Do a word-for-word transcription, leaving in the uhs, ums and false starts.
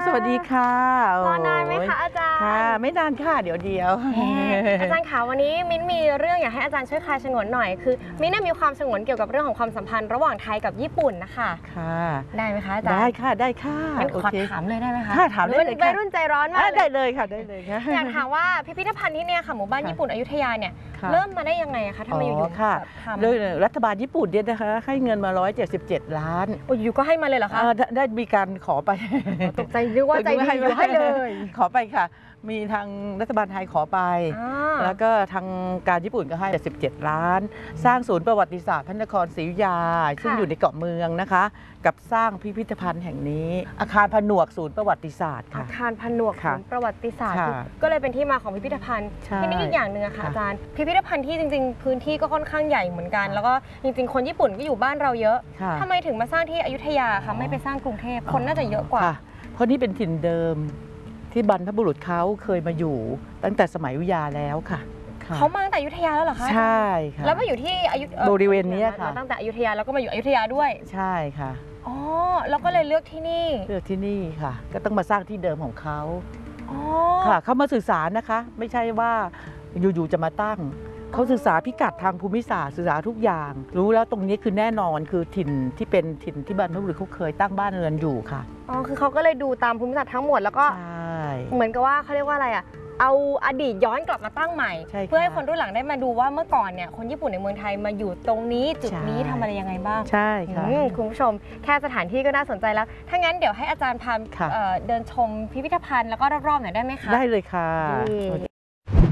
วัสดีค่ะรอนานไหมคะอาจารย์ค่ะไม่นานค่ะเดี๋ยวเดียวอาจารย์คะวันนี้มิ้นมีเรื่องอยากให้อาจารย์ช่วยคลายฉงนหน่อยคือมิ้นมีความฉงนเกี่ยวกับเรื่องของความสัมพันธ์ระหว่างไทยกับญี่ปุ่นนะคะค่ะได้ไหมคะอาจารย์ได้ค่ะได้ค่ะขอถามเลยได้ไหมคะค่ะถามได้เลยค่ะวัยรุ่นใจร้อนมากได้เลยค่ะได้เลยค่ะอยากถามว่าพิพิธภัณฑ์ที่เนี่ยค่ะหมู่บ้านญี่ปุ่นอยุธยาเนี่ยเริ่มมาได้ยังไงคะทำไมอยู่ๆค่ะทำโดยรัฐบาลญี่ปุ่นเนี่ยนะคะให้เงินมาหนึ่งร้อยเจ็ดสิบเจ็ดล้านอยู่ก็ให้มาเลยเหรอคะได้มีการขอไปตกใจนึกว่าใจดีอยู่ให้เลยขอไปค่ะมีทางรัฐบาลไทยขอไปแล้วก็ทางการญี่ปุ่นก็ให้เจ็ดสิบเจ็ดล้านสร้างศูนย์ประวัติศาสตร์พระนครศรีอยุธยาซึ่งอยู่ในเกาะเมืองนะคะกับสร้างพิพิธภัณฑ์แห่งนี้อาคารผนวกศูนย์ประวัติศาสตร์ค่ะอาคารผนวกศูนย์ประวัติศาสตร์ก็เลยเป็นที่มาของพิพิธภัณฑ์ที่นี่อีกอย่างหนึ่งค่ะอาจารย์พิพิธภัณฑ์ที่จริงๆพื้นที่ก็ค่อนข้างใหญ่เหมือนกันแล้วก็จริงๆคนญี่ปุ่นก็อยู่บ้านเราเยอะทำไมถึงมาสร้างที่อยุธยาคะไม่ไปสร้างกรุงเทพคนน่าจะเยอะกว่าเพราะนี่เป็นถิ่นเดิมที่บรรพบุรุษเขาเคยมาอยู่ตั้งแต่สมัยอยุธยาแล้วค่ะเขามาตั้งแต่อยุธยาแล้วเหรอคะใช่ค่ะแล้วมาอยู่ที่อยุธบริเวณนี้ค่ะตั้งแต่อยุธยาแล้วก็มาอยู่อยุธยาด้วยใช่ค่ะอ๋อแล้วก็เลยเลือกที่นี่เลือกที่นี่ค่ะก็ต้องมาสร้างที่เดิมของเขาค่ะเขามาสื่อสารนะคะไม่ใช่ว่าอยู่ๆจะมาตั้งเขาศึกษาพิกัดทางภูมิศาสตร์ศึกษาทุกอย่างรู้แล้วตรงนี้คือแน่นอนคือถิ่นที่เป็นถิ่นที่บรรพบุรุษเขาเคยตั้งบ้านเรือนอยู่ค่ะอ๋อคือเขาก็เลยดูตามภูมิศาสตร์ทั้งหมดแล้วก็เหมือนกับว่าเขาเรียกว่าอะไรอ่ะเอาอดีตย้อนกลับมาตั้งใหม่เพื่อให้คนรุ่นหลังได้มาดูว่าเมื่อก่อนเนี่ยคนญี่ปุ่นในเมืองไทยมาอยู่ตรงนี้จุดนี้ทำอะไรยังไงบ้างใช่ค่ะคุณผู้ชมแค่สถานที่ก็น่าสนใจแล้วถ้างั้นเดี๋ยวให้อาจารย์พาเดินชมพิพิธภัณฑ์แล้วก็รอบๆหน่อยได้ไหมคะได้เลยค่ะ